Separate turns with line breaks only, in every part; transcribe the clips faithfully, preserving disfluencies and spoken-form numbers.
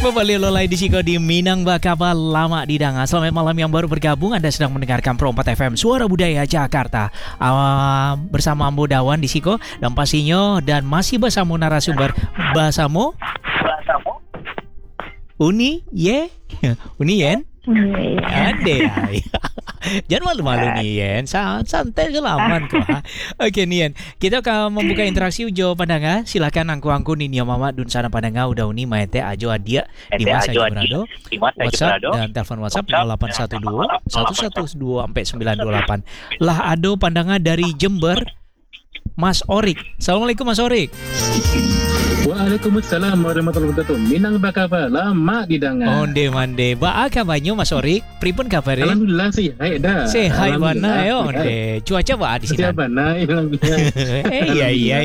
Kembali lolai di Siko di Minang Bakaba Lama di Danga. Selamat malam yang baru bergabung. Anda sedang mendengarkan Pro empat F M Suara Budaya Jakarta. uh, Bersama Ambo Dawan di Siko dan pastinya. Dan masih bersama narasumber Basamo Uni Ye Uni Yen Ade. Jangan malu-malu nih Yen, santai selaman kok. Oke nih Yen, kita akan membuka interaksi ujo pandanga. Silakan angku-angku nih mama dun sana pandanga udah uni maete ajo adia di masa aja berado. WhatsApp dan telepon WhatsApp nol delapan satu dua satu satu dua sampai sembilan dua delapan. Lah ado pandanga dari Jember, Mas Orik. Assalamualaikum Mas Orik.
Waalaikumsalam warahmatullahi wabarakatuh. Minang bakaba lama di Danga.
Onde mande. Ba kabarnya Mas Orik? Pripun kabare?
Alhamdulillah sih, hai dah.
Sehat mana ya onde. Cuaca ba di sini.
Siapa mana?
Eh iya iya.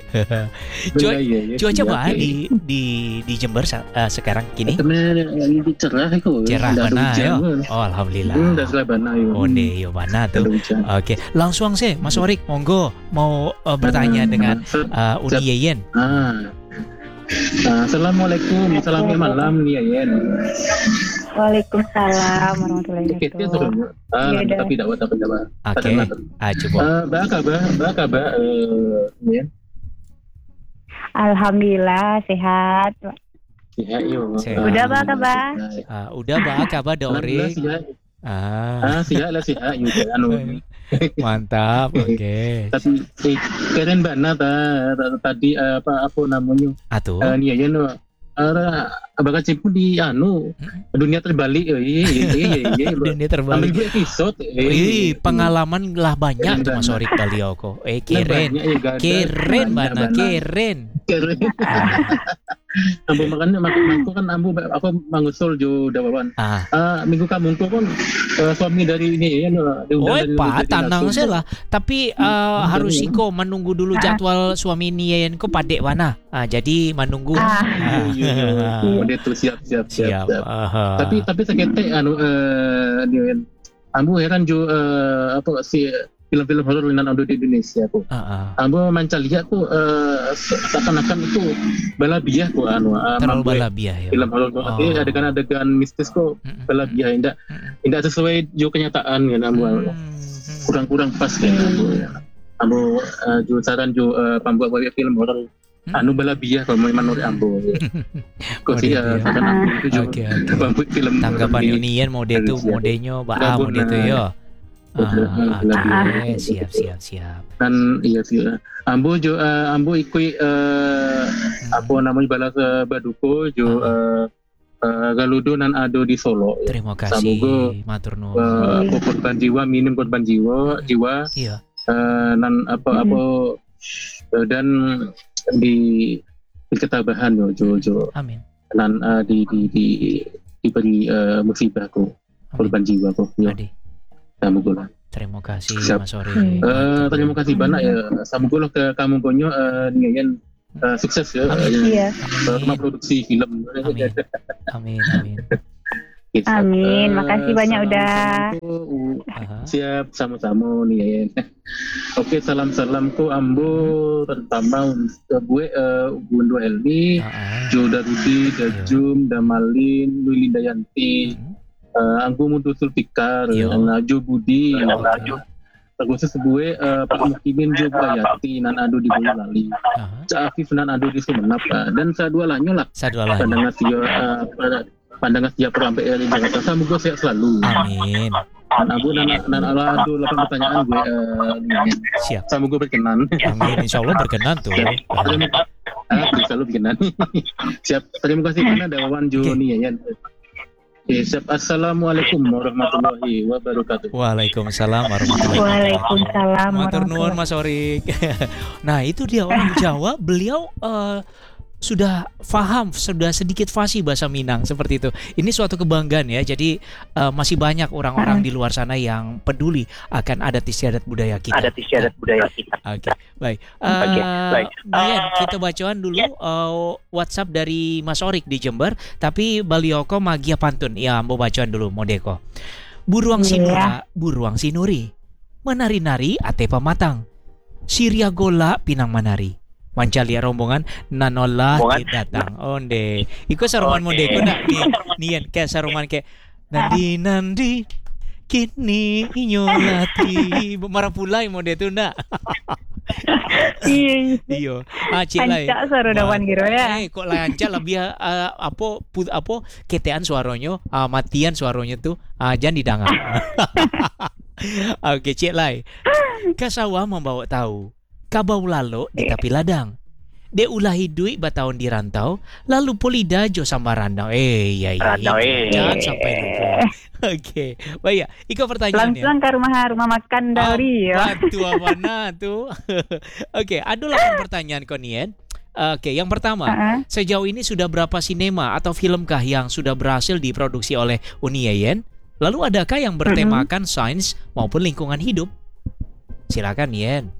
Cuaca ba di di di Jember uh, sekarang kini?
Ini cerah kok.
Cerah mana ya? Oh alhamdulillah.
Hmm, dah selesai bana yo.
Onde yo bana tuh. Oke, langsung sih Mas Orik, monggo mau uh, bertanya dengan uh, Uni Yeyen.
Ah. Uh, Assalamualaikum, assalamualaikum malam nih Yen.
Waalaikumsalam warahmatullahi wabarakatuh.
Ah, ya, tapi dakwah tapi dakwah.
Oke. Ah, coba.
Eh, ba kabar, ba kabar eh Yen.
Alhamdulillah sehat.
Sehat yo.
Udah ba kabar?
Ah, udah ba kabar Dori.
Ah, ah sehat lah sehat juga anu.
Mantap, oke. Okay.
Tapi eh, keren banget tadi apa apa namanya?
Atuh.
Uh, nih ya no. Ara bakal cipu di anu dunia terbalik ya iya iya
dunia terbalik
ambil episode
eh pengalaman lah banyak tuh Mas Orik beliau kok eh keren keren mana keren
keren ambo makanya aku kan ambo aku mangusul jo dawawan
ah
uh, minggu kamu tuh kan uh, suami dari ini ya
oh pak tanang sih lah tapi uh, harus iko menunggu dulu jadwal suami ini ya kok padek mana ah jadi menunggu
Oh, dia tuh siap siap siap. siap.
siap.
Tapi tapi sakit anu eh dia ambo heran jo uh, apa si film-film horor yang ada di Indonesia aku.
Heeh. Uh-uh.
Ambo mencari aku uh, seakan-akan itu balabiah ku anu
terlalu balabiah ya.
Film horor oh. Tapi adegan-adegan mistis kok balabiah indah indah sesuai jo kenyataan kan ambo. Hmm. Kurang-kurang pas kan ambo. Ambo uh, jo saran jo uh, pembuat film horor Hmm? Anu balabiah kalau memang menurut ambo. Kok sih ya karena aku itu juga bambu film
tanggapan Unian mode itu modenya ba mode itu ya. Ah, siap siap siap.
Dan iya sih. Ambo jo uh, ambo ikui uh, hmm. apa namanya balas uh, baduko jo uh, uh, galudo nan ado di Solo.
Terima kasih.
Samoga
matur nuwun.
Uh, korban jiwa minim korban jiwa jiwa.
Iya.
Uh, nan apa apa uh, dan di, di ketabahan yo jo jo
amin
dan uh, di di di diberi uh, musibah ko korban jiwa ko yo samugola
terima kasih
Siap.
Mas Ori
uh, terima kasih banyak ya samugola ke kamu gonyo uh, dengan uh, sukses ya
iya
uh, produksi film
amin amin amin
Gitu.
Amin,
uh,
makasih banyak udah.
Uh-huh.
Siap sama-sama nih ya. Oke, salam-salam ku Ambo terutama untuk gue uh, Bundo Helmi, uh-huh. Joda Rudi, Dajum, Damalin, Luli Dayanti, uh-huh. uh, Anggu Mudu Sulfikar, Naju Budi, Naju Terkhusus gue uh, Pak Mukimin Jo Bayati nan ado di Boyolali, uh-huh. Cak Afif nan ado di Sumenep, uh, dan sadua lanyo lah.
Sadua lanyo.
Pandangan sio uh, pandangan setiap orang P R di Jakarta, semoga sehat selalu.
Amin.
Dan aku dan dan Allah itu delapan pertanyaan gue uh,
siap.
Semoga berkenan.
Amin. Insya Allah berkenan tuh.
Ah, selalu berkenan. Siap. Terima kasih karena ada Wawan Joni ya. Okay, siap. Assalamualaikum warahmatullahi wabarakatuh.
Waalaikumsalam warahmatullahi wabarakatuh.
Waalaikumsalam.
Matur nuwun Mas Orik. Nah itu dia orang Jawa. Beliau uh, sudah faham, sudah sedikit fasih bahasa Minang seperti itu. Ini suatu kebanggaan ya. Jadi uh, masih banyak orang-orang di luar sana yang peduli akan adat istiadat budaya kita.
Adat istiadat budaya kita.
Oke, okay, baik. Uh,
okay, baik.
Brian, kita bacaan dulu uh, WhatsApp dari Mas Orik di Jember. Tapi Balioko Magia Pantun. Ya, mau bacaan dulu Modeko. Buruang sinura, buruang sinuri. Menari-nari ate pamatang. Siria gola pinang manari. Mancalia rombongan nanolah
Rombongan.
datang. Onde. Iko saruman mode ko na ni niyan kaya saruman kayak nandi nandi kini inyolati marapulay mode tu na.
Iya.
Iyo. Ah cilai.
Ancak suara dawan gitu ya.
Eh kok lancar lebih uh, apa put apa ketean suaranya, uh, matian suaranya tuh uh, jangan didengar. Oke, cik lai. Kasawa membawa tahu. Kabau lalo di tapi ladang. De ulahi duit batahun di rantau, lalu polida jo sama randau. Eh, ya ya.
Randau, eh.
Jangan sampai lupa. Oke, baik. Iko pertanyaannya.
Langsung ke rumah rumah makan dari ya.
Batu apa nah tuh. Oke, ada delapan pertanyaan konien. Oke, yang pertama,
Uh-uh.
sejauh ini sudah berapa sinema atau filmkah yang sudah berhasil diproduksi oleh Uni Yayen? Lalu adakah yang bertemakan sains maupun lingkungan hidup? Silakan Yen.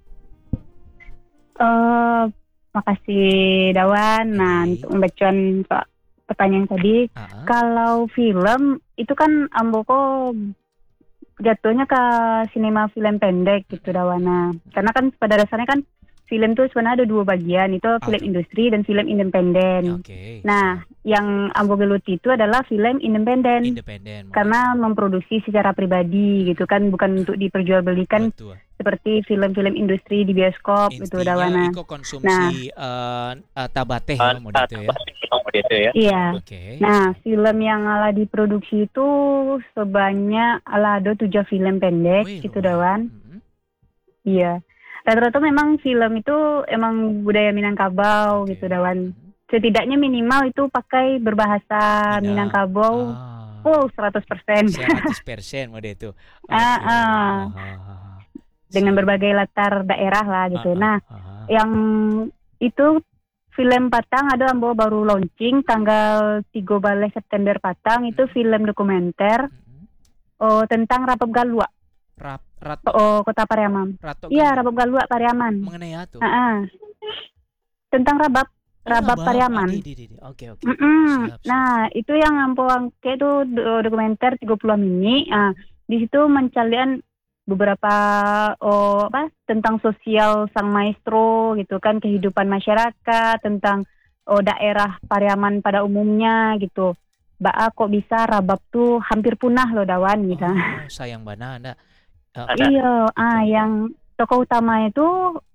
Eh, makasih Dawan. Nah,
Oke.
untuk membacakan soal pertanyaan tadi,
Ah,
kalau film itu kan Amboko jatuhnya ke sinema film pendek gitu Dawana. Karena kan pada dasarnya kan film tuh sebenarnya ada dua bagian, itu film
tuh?
industri dan film independen.
Oke.
Nah, yang Ambo geluti itu adalah film independen.
Independen.
Karena memproduksi secara pribadi gitu kan, bukan untuk diperjualbelikan
Betul.
seperti film-film industri di bioskop gitu Dawana.
Iko konsumsi eh, eh, tabateh
Ah,
ya, mau gitu ya.
Mode itu ya.
Iya.
Oke.
Nah, film yang ala diproduksi itu sebanyak ala ada tujuh film pendek
Wih,
gitu
lumayan.
Dawan.
Mm-mm.
Iya. Rata-rata memang film itu emang budaya Minangkabau
Oke.
gitu Dawan.
Mm-mm.
Setidaknya minimal itu pakai berbahasa
Minang.
Minangkabau
Ah.
full seratus persen.
seratus persen mode itu. Oke.
Ah, ah.
Ah.
Dengan berbagai latar daerah lah gitu.
Ah, ah,
Nah,
ah.
yang itu film Patang ada Ambo baru launching tanggal tiga belas September Patang itu film dokumenter
Mm-mm.
oh, tentang Rabab Galua
Rap, rato,
oh, Kota Pariaman.
rato
Iya,
kan
Rabab Galua Pariaman.
mengenai apa tuh?
Ah, ah. Tentang Rabab
Oh,
Rabab Pariaman.
Ah, di, di, di. Oke, oke.
Mm-mm.
Siap, siap.
Nah, itu yang Ambo angke itu do- dokumenter tiga puluh menit. Ah, di situ mencalian beberapa oh apa tentang sosial sang maestro gitu kan, kehidupan masyarakat, tentang oh daerah Pariaman pada umumnya gitu. Baa kok bisa Rabab tuh hampir punah loh Dawan gitu.
Oh, sayang bana Anda. Eh,
Ada.
Iya, ah yang tokoh utama itu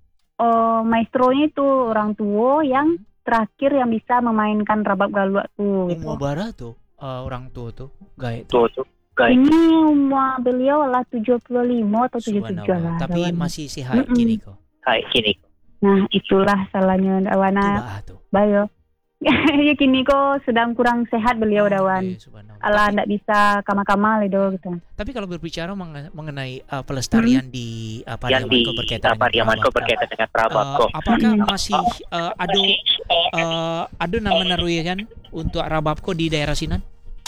oh maestronya itu orang tua yang terakhir yang bisa memainkan Rabab Galua tuh gitu.
umur bara tuh eh, orang tua tuh gaet
Tuh tuh. Guys.
Ini umur beliau lah tujuh puluh lima atau tujuh puluh tujuh
Subhanallah.
lah.
Tapi
Dawan.
masih sehat
Mm-mm.
gini kok.
Hai, kini.
Nah, itulah salahnya Dawana.
Tuh tuh.
Bayo. Ya kini kok sedang kurang sehat beliau Dawan.
Oke, subhanallah.
Alah
Tapi,
ndak bisa kama-kama ledo gitu.
tapi kalau berbicara menge- mengenai uh, pelestarian di uh,
Yang di
Pariaman kok berkaitan dengan
Pariaman kok
Prabaka,
berkaitan dengan
uh,
Prabaka.
apakah
Mm.
masih uh, ada uh, ada nama naruyan untuk Rababko di daerah Sinan?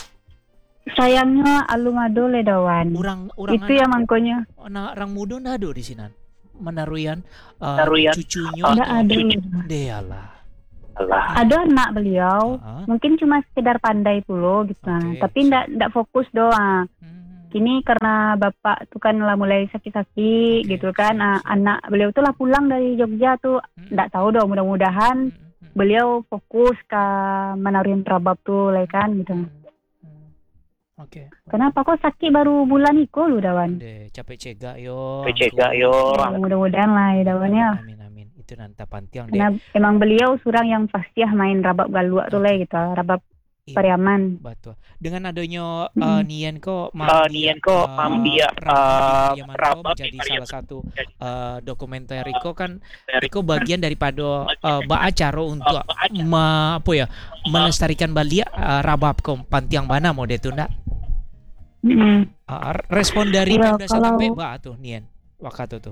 Sayangnya alung ado le Dawan.
Orang orang
Itu yang mangkonya.
anak orang muda ndak ada di Sinan. Menaruyan uh,
Naruyan.
cucunya
Oh,
Ndak ada.
Dealah.
Allah.
Ada anak beliau.
Ah,
Mungkin cuma sekedar pandai puluh gitu.
Oke.
Tapi ndak ndak fokus doa.
hmm.
Kini karena bapak tuh kan lah mulai sakit-sakit
Oke,
gitu kan.
siap,
Ah,
siap.
anak beliau tuh lah pulang dari Jogja tuh.
Hmm.
Ndak tahu dong, mudah-mudahan
Hmm, hmm,
beliau fokus ke menaruhin Rabab tuh lah kan gitu.
hmm, hmm. Oke.
Kenapa kok sakit baru bulan iko lu Dawan?
Deh, capek cegak yo.
Capek cegak, yo.
Ya, mudah-mudahan lah ya Dawan ya.
Amin amin. Itu nanti pantiang deh.
Karena emang beliau surang yang fasih main Rabab Galua tuh lah gitu. Rabab
Iya.
Pariaman.
Betul. Dengan adanya uh,
Mm.
Nian kok
Uh, Nian kok Mambia, uh,
Riko
Rabab
menjadi
di
salah satu uh, dokumenter Riko kan Riko bagian daripada uh, ba acara untuk ma, apa ya melestarikan Balia uh, Rabab kom pantiang mana mau itu ndak?
Mm.
Uh, respon dari
Iya,
Pemda
kalau-
Satampe ba tuh Nian waktu tuh.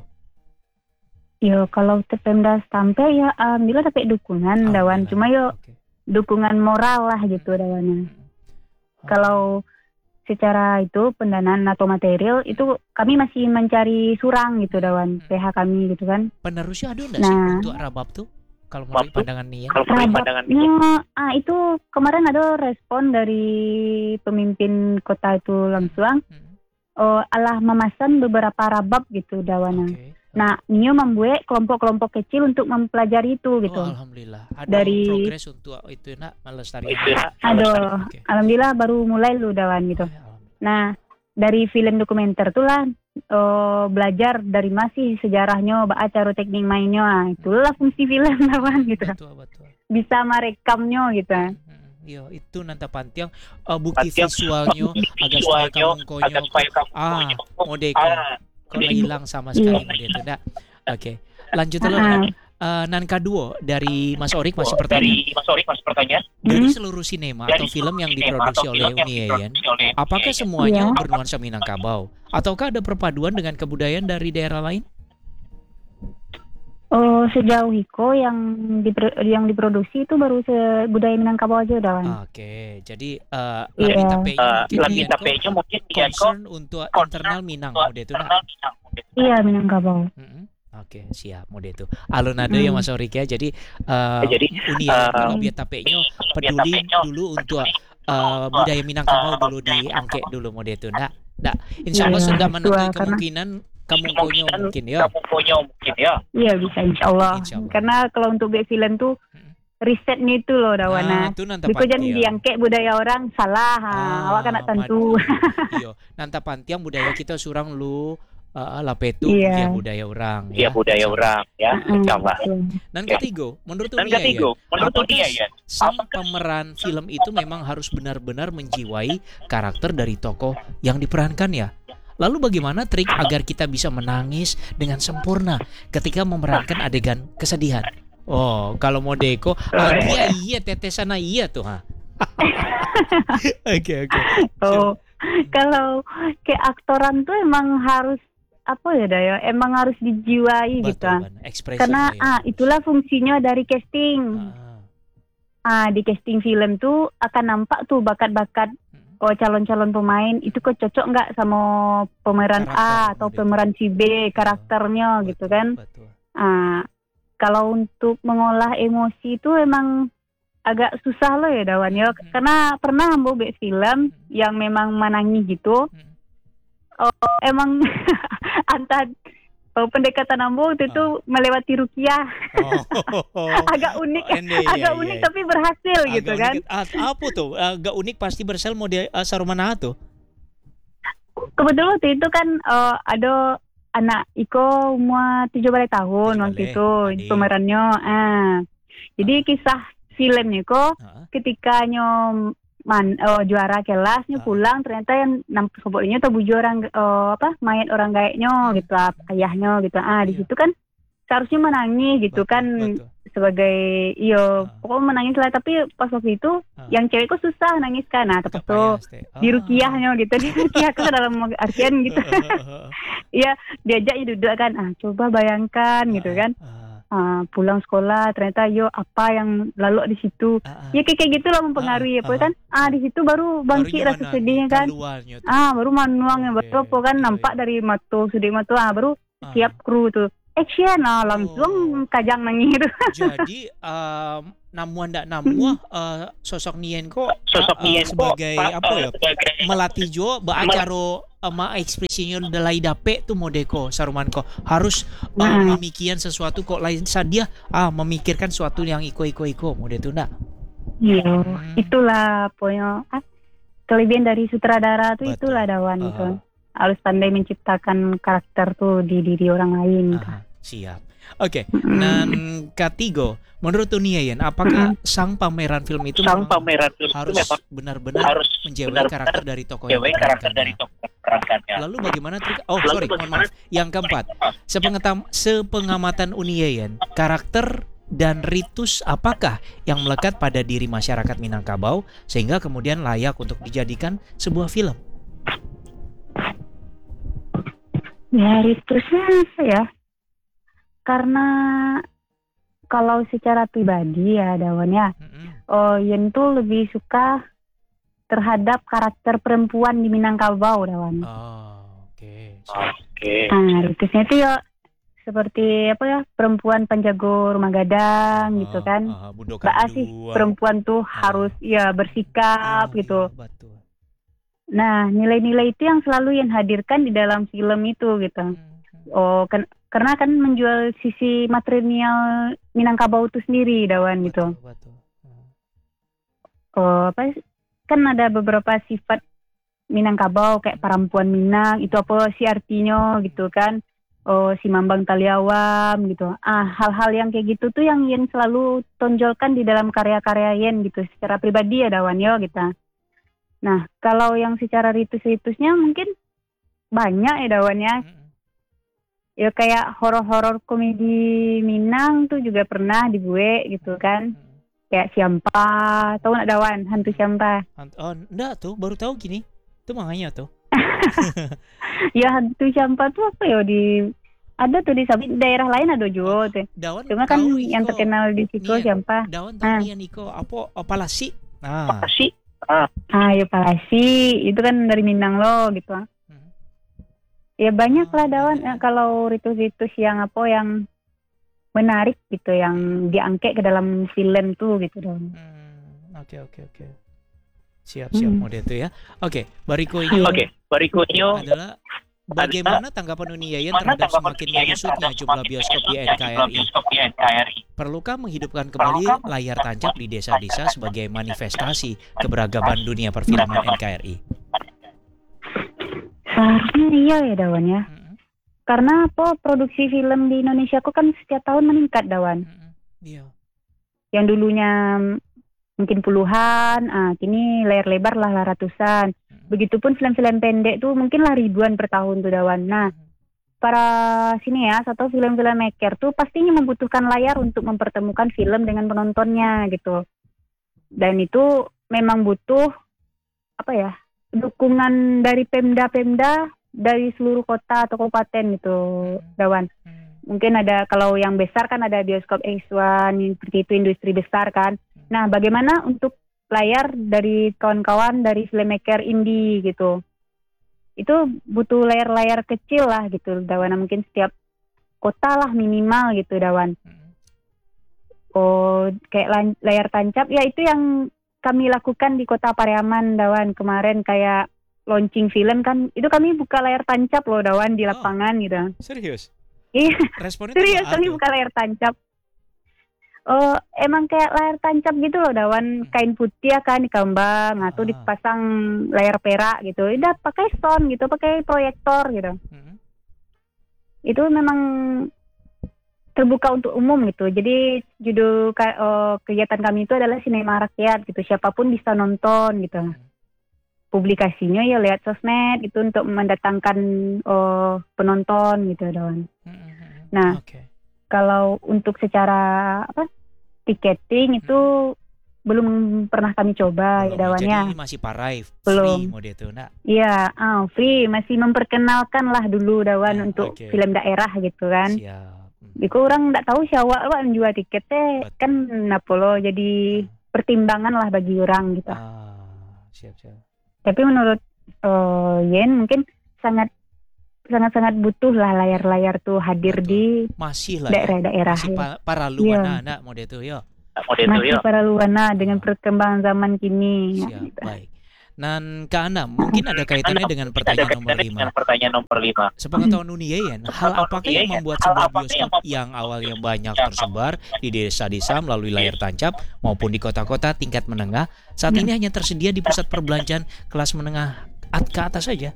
Yo kalau te Pemda sampai ya alhamdulillah dapat dukungan Dawan.
Alhamdulillah.
Cuma yo
Oke.
dukungan moral lah gitu Dawannya.
Hmm.
Kalau secara itu pendanaan atau material itu kami masih mencari surang gitu Dawan,
Hmm.
P H kami gitu kan.
penerusnya ada nggak sih
Nah.
untuk Rabab tuh? Kalau menurut
Rabab?
pandangan Nian.
Kalau menurut pandangan ini.
Rababnya ah itu kemarin ada respon dari pemimpin kota itu langsung
Hmm.
oh, alah memasang beberapa rabab gitu Dawana.
Oke.
Nah, Nio membuat kelompok-kelompok kecil untuk mempelajari itu gitu.
Oh, alhamdulillah. Ada
Dari-
progres untuk itu nak melestarikan.
Itu nak.
Aduh,
Oke.
alhamdulillah baru mulai lu dawan gitu.
Oh, ya, alhamdulillah.
Nah, dari film dokumenter tuh lah eh, belajar dari masih sejarahnya, cara teknik mainnya. Nah, itulah fungsi film lawan gitu.
Betul, betul.
Bisa merekamnya gitu.
Hmm, Yo, itu nanti pantiang uh, bukti
Pantiang,
visualnya agak supaya
Visualnya,
kamu konyo
agak supaya kamu
ah
konyo.
modeko
Ah,
kalau hilang sama sekali mode itu ndak. Oke, lanjut dulu.
Ah,
Uh, nan kedua dari Mas Orik masih pertanyaan.
dari Mas Orik masih pertanyaan.
Dari
Hmm.
seluruh sinema
Dari
atau film yang
sinema
diproduksi
atau
oleh
film yang
Uni Yayan,
diproduksi oleh
apakah
Uni
semuanya
Iya.
bernuansa Minangkabau ataukah ada perpaduan dengan kebudayaan dari daerah lain?
Oh, sejauh Hiko yang dipro- yang diproduksi itu baru se- budaya Minangkabau aja dawan.
Oke, jadi uh,
Iya.
lebih tapenya
Eh,
mungkin
Lagi
Nian kok
tapenya mungkin Nian kok
concern untuk internal Minang mode itu nak.
Iya, Minangkabau.
Mm-mm. Oke, siap mode itu. Alun ada ya
Hmm.
Mas Orik ya. Jadi uh,
Jadi,
Uni Yayan
eh,
kalau biar tapenya peduli dulu untuk uh, budaya Minangkabau dulu diangke dulu mode itu. Ndak, ndak. Insya Allah
Iya,
sudah
betul,
menutup
karena-
kemungkinan kamu konyo mungkin ya.
Kamu punya mungkin ya.
Iya, bisa insya Allah.
Insya Allah.
Karena kalau untuk buat film tuh
Hmm.
risetnya itu loh
Nah,
dawana.
itu nanti
Biko jangan
pantiang.
diangke budaya orang salah. Ha,
Ah,
awak kena tentu.
madu. Iya, nanti pantiang budaya kita surang lu uh, lapetu
Iya.
ya budaya orang
Iya
ya.
budaya orang ya.
Mm-mm,
Insya Allah.
betul.
Dan
Ya.
ketiga, menurut
Dan
Uni Yayan,
ketiga, menurut
apakah
dia ya.
sang pemeran film itu memang harus benar-benar menjiwai karakter dari tokoh yang diperankan ya? Lalu bagaimana trik agar kita bisa menangis dengan sempurna ketika memerankan adegan kesedihan? Oh, kalau Modeko, ah, iya iya tetesan iya tuh ha. Oke oke.
Oh, kalau kayak aktoran tuh emang harus apa ya Dayo? Emang harus dijiwai gitu.
Betul kan, ekspresi
Karena
ya.
ah itulah fungsinya dari casting.
Ah,
Ah, di casting film tuh akan nampak tuh bakat-bakat
hmm.
oh calon-calon pemain itu kok cocok nggak sama pemeran
Karakter,
A atau
model.
pemeran si B karakternya
Betul,
gitu kan.
Betul.
Ah, kalau untuk mengolah emosi itu emang agak susah loh ya Dawan ya.
Hmm.
Karena pernah ambo buat film yang memang menangis gitu.
Hmm.
Oh, emang antar oh, pendekatan ambo itu tuh melewati rukiah.
Oh.
Agak unik,
Ende, iya,
agak
iya,
unik
iya.
tapi berhasil
Agak
gitu
unik.
kan.
Ah, apa tuh? Agak unik pasti bersel model uh, Sarumana tuh.
Kebetulan waktu itu kan eh, ada anak Iko umur tujuh belas tahun
tujuh
waktu
belas,
itu
adik.
pemerannya. Ah. Jadi kisah filmnya kok
Heeh.
ketika nyom man oh, juara kelasnya
Ah.
pulang ternyata yang nampak sebutnya tuh buju orang eh, apa mayat orang gaeknya gitu ah, ayahnya gitu. Ah di
Iya.
situ kan seharusnya menangis gitu
Betul,
kan
betul.
sebagai iyo
Ah.
pokoknya menangis lah tapi pas waktu itu
Ah.
yang cewek kok susah nangis kan. Nah
Agak
terus tuh
payah, Ste.
di
Ah.
rukiahnya gitu di rukiah ke dalam artian gitu. Iya, diajaknya duduk kan, ah coba bayangkan gitu kan,
Ah,
ah, pulang sekolah ternyata yo apa yang lalu di situ,
ah, ah.
ya kayak kayak gitu lah mempengaruhi
Ah,
apa
ah,
kan, ah di situ baru bangkit
Barunya
rasa
mana
sedihnya
nih,
kan,
keluarnya tuh.
ah baru manuangnya
Oke,
baru apa kan
iya,
nampak
iya.
dari mata sudut mata, ah baru
Ah.
siap kru tuh action, ah langsung
Oh.
kajang nangis itu.
Jadi um, namuan ndak namuah uh, sosok Nien kok
Sosok
uh, uh,
Nien kok,
sebagai
uh,
apa ya
sebagai
melatih jo bacaro ama ekspresinya dalai dape tuh modeko saruman kok harus uh,
Nah.
memikiran sesuatu kok lain sadia ah memikirkan sesuatu yang iko iko iko mode itu ndak.
Iya,
Hmm.
itulah pokoknya ah, kelebihan dari sutradara tuh
Betul.
itulah Dawan
Ah.
itu. Harus pandai menciptakan karakter tuh di diri orang lain. gitu.
Aha, siap. Oke,
Mm.
dan ketiga, menurut Uniayan, apakah sang pameran film itu
sang
memang
pameran film itu
harus
memang
benar-benar
harus
menjawab
benar-benar
karakter dari tokoh yang
menjawab karakter
diperankannya?
dari tokoh yang diperankannya.
Lalu bagaimana trik? Oh,
Lalu
sorry, mohon
bagaimana-
maaf. Yang keempat, sepengetam, sepengamatan Uniayan, karakter dan ritus apakah yang melekat pada diri masyarakat Minangkabau sehingga kemudian layak untuk dijadikan sebuah film?
Ya ritusnya apa ya? Karena kalau secara pribadi ya Dawan ya,
Mm-mm.
oh Yen tuh lebih suka terhadap karakter perempuan di Minangkabau Dawan.
Oh, oke. siap.
Oke.
Nah ritusnya itu ya seperti apa ya perempuan penjago rumah gadang gitu kan.
Ah, ah, budokan
Mbak sih
dua.
perempuan tuh
Ah.
harus ya bersikap
Oh,
gitu.
iya, betul.
Nah nilai-nilai itu yang selalu yang hadirkan di dalam film itu gitu.
Hmm,
Oh kan Karena kan menjual sisi material Minangkabau itu sendiri, Dawan gitu.
Betul, betul. Hmm.
Oh, apa kan ada beberapa sifat Minangkabau kayak perempuan Minang itu apa sih artinya gitu kan. Oh, si Mambang Taliawam gitu. Ah, hal-hal yang kayak gitu tuh yang Yen selalu tonjolkan di dalam karya-karya Yen gitu secara pribadi ya Dawan yo gitu. Nah, kalau yang secara ritus-ritusnya mungkin banyak ya Dawan ya.
Hmm.
Ya kayak horor-horor komedi Minang tuh juga pernah dibuat gitu kan.
Hmm.
Kayak Siampa, tahu nggak Dawan, hantu Siampa?
Oh, enggak tuh, baru tahu gini. Itu makanya tuh.
Ya hantu Siampa tuh apa ya di ada tuh di Sabit daerah lain ada juga tuh.
Dawan
Cuma kan
tahu
yang
Iko.
terkenal di situ
Nian.
Siampa.
Dawan tahu
Ah.
Nian Iko apa apa lasi. Nah.
Pasti. Ah,
Ah, ya Palasi itu kan dari Minang loh gitu.
Hmm.
Ya banyak lah
Oh,
Dawan
banyak.
eh, kalau ritus-ritus yang apa yang menarik gitu yang diangkat ke dalam film tuh gitu dong.
Hmm, oke oke oke. Siap siap
Hmm.
mode itu ya. Oke, berikutnya
Oke, berikutnya
adalah bagaimana tanggapan Uni Yayan terhadap semakin menyusutnya jumlah bioskop di N K R I?
bioskop di N K R I.
Perlukah menghidupkan kembali layar tancap di desa-desa sebagai manifestasi keberagaman dunia perfilman N K R I?
Seharusnya iya ya Dawan ya.
Hmm,
Karena apa produksi film di Indonesia kok kan setiap tahun meningkat Dawan.
hmm, iya.
Yang dulunya mungkin puluhan, ah kini layar lebar lah ratusan.
Hmm,
Begitupun film-film pendek tuh mungkin lah ribuan per tahun tuh Dawan. Nah,
hmm,
para sineas atau film-film maker tuh pastinya membutuhkan layar untuk mempertemukan film dengan penontonnya gitu. Dan itu memang butuh apa ya? Dukungan dari Pemda-Pemda dari seluruh kota atau kabupaten gitu, Dawan.
hmm,
Mungkin ada kalau yang besar kan ada bioskop X satu seperti itu industri besar kan. Nah, bagaimana untuk layar dari kawan-kawan dari filmmaker indie gitu? Itu butuh layar-layar kecil lah gitu, Dawan. Mungkin setiap kota lah minimal gitu, Dawan.
hmm.
Oh, kayak lan- layar tancap ya itu yang kami lakukan di Kota Pariaman, Dawan. Kemarin kayak launching film kan, itu kami buka layar tancap loh, Dawan, di
Oh.
lapangan gitu.
Serius?
Iya,
Responnya
serius
tuh
kami buka layar tancap. Oh, emang kayak layar tancap gitu loh, Dawan. Kain putih ya kan dikambang, atau
Ah.
dipasang layar perak gitu. Udah pakai sound gitu, pakai proyektor gitu.
Hmm,
Itu memang terbuka untuk umum gitu. Jadi judul ka- oh, kegiatan kami itu adalah sinema rakyat gitu. Siapapun bisa nonton gitu.
hmm,
Publikasinya ya lihat sosmed itu untuk mendatangkan oh, penonton gitu, Dawan.
hmm, hmm.
Nah,
Oke.
kalau untuk secara apa tiketing itu belum pernah kami coba ya
Belum,
Dawan
jadi
ya.
ini masih parai free
Belum.
mode itu, nak.
Iya, ah, free masih memperkenalkan lah dulu Dawan
Ah,
untuk
oke.
film daerah gitu kan.
Siap. Hmm.
Iku orang nggak tahu siapa apa menjual tiketnya
Betul.
kan napolo jadi pertimbangan lah bagi orang gitu.
Ah, siap siap.
Tapi menurut eh, Yen mungkin sangat sangat sangat butuh lah layar-layar tuh hadir
Betul.
di
Masih lah ya.
daerah-daerah.
Masih
Ya.
pa- para luar
Iya.
nak mode itu ya.
Mode itu
Masih
ya.
para luana dengan perkembangan zaman kini. ya,
Siap,
gitu.
baik. Dan Kak Ana, mungkin ada kaitannya dengan pertanyaan nomor
Ada
lima.
dengan pertanyaan nomor lima.
Sepengetahuan Uni Yayan, hal apakah yang membuat
Hal
sebuah
apakah yang
bioskop yang awalnya banyak tersebar di desa-desa melalui layar tancap maupun di kota-kota tingkat menengah, saat ini hanya tersedia di pusat perbelanjaan kelas menengah at- ke atas saja?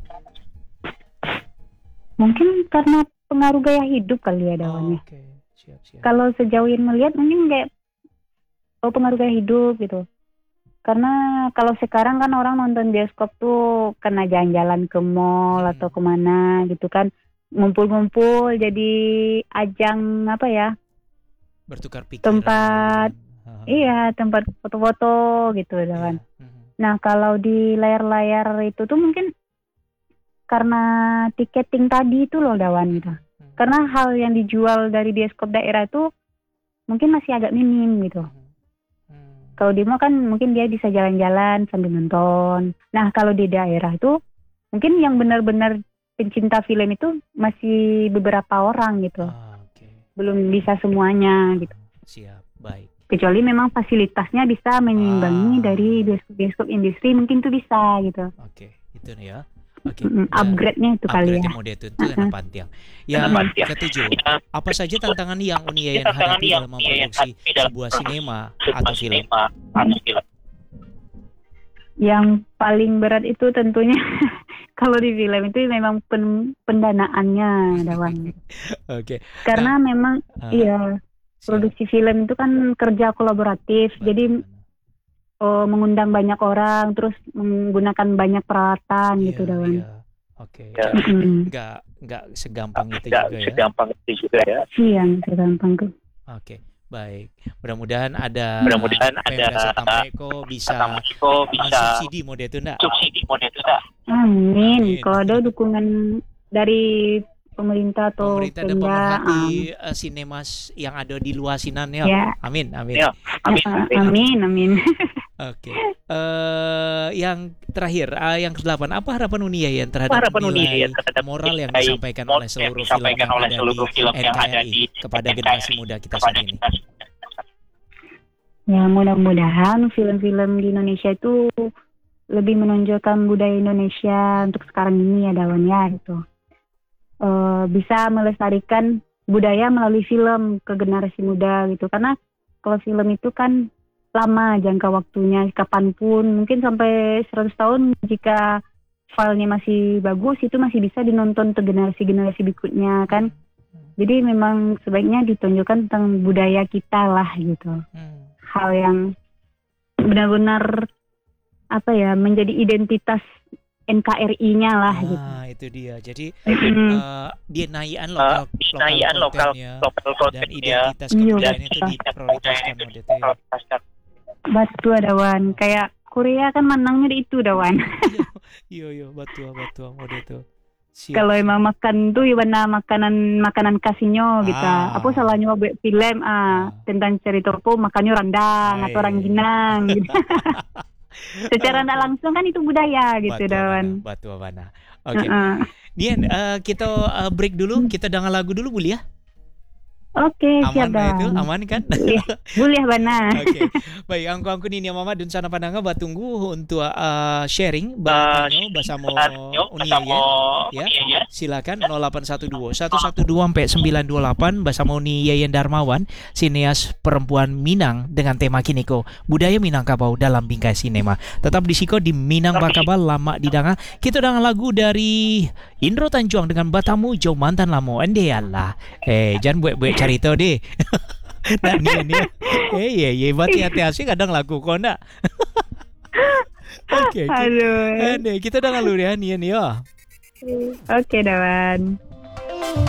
Mungkin karena pengaruh gaya hidup kali ya Dawan ya.
Oke, siap siap.
Kalau sejauh yang melihat mungkin kayak oh pengaruh gaya hidup gitu. Karena kalau sekarang kan orang nonton bioskop tuh kena jalan-jalan ke mall
Hmm.
atau kemana gitu kan. Ngumpul-ngumpul jadi ajang apa ya.
Bertukar pikiran.
Tempat,
Ah,
Iya tempat foto-foto gitu
iya.
Dawan.
Mhm.
Nah kalau di layar-layar itu tuh mungkin karena tiketing tadi itu loh Dawan gitu.
Mhm.
Karena hal yang dijual dari bioskop daerah itu mungkin masih agak minim gitu.
Mhm. Hmm.
Kalau di mall kan mungkin dia bisa jalan-jalan sambil nonton. Nah kalau di daerah itu mungkin yang benar-benar pencinta film itu masih beberapa orang gitu.
Ah, oke.
Belum bisa semuanya gitu.
Siap, baik.
Kecuali memang fasilitasnya bisa menyimbangi
Ah.
dari bioskop-bioskop industri mungkin tuh bisa gitu.
Oke, itu nih ya. Oke.
Mm, upgrade-nya itu kali
Upgrade
ya.
mode itu itu yang pantiang. Yang
Pantiang.
ketujuh,
Ya,
apa saja tantangan yang Uni Yayan
tantangan
hadapi
yang
dalam
Uni Yayan
memproduksi
hadapi dalam
sebuah
memproduksi
sinema
sebuah
atau film?
sinema atau film.
Yang paling berat itu tentunya kalau di film itu memang pen- pendanaannya, Dawan.
Oke.
Karena memang
Ah,
iya
siap.
produksi film itu kan kerja kolaboratif.
Betul,
Jadi
benar.
oh, mengundang banyak orang, terus menggunakan banyak peralatan
Iya,
gitu, Dawan.
iya. Oke.
Ya.
Jadi
Mm-mm.
nggak nggak segampang itu
Tidak
juga ya.
segampang itu juga ya.
Iya, tergampang tuh.
Oke, baik. Mudah-mudahan ada
Mudah-mudahan ada
Pemda Satameko bisa
Satameko bisa
mensubsidi mode itu enggak?
subsidi model itu tak?
Amin.
Amin.
Kalau ada dukungan dari pemerintah atau
Pemerintah dan
Pemda,
pemerhati uh, sinemas yang ada di luar sinan ya.
Ya.
Amin, amin.
Ya, amin.
ah, amin, amin.
Oke. Eh, yang terakhir, uh, yang kedelapan, apa harapan Uni Yayan terhadap
Harapan Uni
nilai
Yayan terhadap
moral yang
nilai
disampaikan
moral
oleh
yang
seluruh film
disampaikan
yang
oleh
ada
seluruh
di
film yang ada
N K R I
di
kepada
N K R I
generasi muda kita
kepada
saat ini?
generasi muda kita saat ini.
Ya, mudah-mudahan film-film di Indonesia itu lebih menonjolkan budaya Indonesia untuk sekarang ini ya, Dawan ya gitu. Eh, bisa melestarikan budaya melalui film ke generasi muda gitu. Karena kalau film itu kan lama jangka waktunya, kapanpun, mungkin sampai seratus tahun jika filenya masih bagus itu masih bisa dinonton ke generasi-generasi berikutnya kan. Jadi memang sebaiknya ditunjukkan tentang budaya kita lah gitu.
Hmm.
Hal yang benar-benar apa ya menjadi identitas N K R I-nya lah gitu.
Ah, itu dia. Jadi
Mm.
eh dia naikan
Uh,
lokal
Naikan lokal
kontennya
lokal
dan
kontennya
identitas
Iya,
kebudayaan itu
betul.
diprioritaskan mode itu ya.
diprioritaskan.
Batu Dawan, kayak Korea kan menangnya di itu Dawan.
Iya, iya, betul, betul mode itu. Siap,
Kalau
siap.
emang makan tuh ya benar makanan makanan khasnya gitu.
Ah.
Apa salahnya buat film ah,
Ah.
tentang cerita apa makannya rendang atau
Hai.
rangginang gitu. Secara tidak langsung kan itu budaya gitu
Batu
Dawan.
Abana, Batu Abana. Oke.
Heeh.
Dian, eh, kita eh, break dulu, kita dengar lagu dulu boleh ya?
Oke,
Aman
siap
lah itu,
Dawan.
aman kan?
Boleh, boleh Bana.
Oke, baik. Angku-angku ini Mama dan sana pandangan batunggu untuk uh, sharing
Uh,
bahasanya bersama
Yuk,
Uni
bersama
Yayan. Ya.
Uni Yayan.
Silakan nol delapan satu dua satu satu dua sampai sembilan dua delapan bersama Uni Yayan Darmawan, sineas perempuan Minang dengan tema Kiniko, budaya Minangkabau dalam bingkai sinema. Tetap di Siko di Minang Bakabal lama didanga. Kita dengan lagu dari Indro Tanjuang dengan Batamu Jauh Mantan Lamo. Ende Allah. Eh, jangan buat-buat cerita deh. Nah, ni ni. Eh, ya, ya, berarti hati-hati kadang lagu kau nak. Okey.
Aduh.
Ande, kita dengar dulu ya ni ni ya.
Oke Dawan.